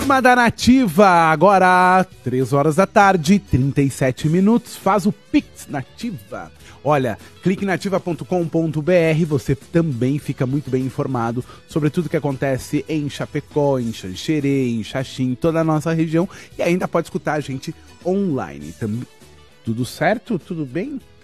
Turma da Nativa, agora 3 horas da tarde, 37 minutos, faz o Pix Nativa. Olha, clique nativa.com.br, você também fica muito bem informado sobre tudo que acontece em Chapecó, em Xanxerê, em Xaxim, toda a nossa região, e ainda pode escutar a gente online. Tudo certo? Tudo bem?